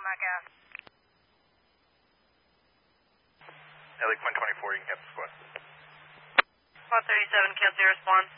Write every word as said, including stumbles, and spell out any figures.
hot gas. L A one twenty-four, you can capture squad. Squad thirty-seven, cancel your response.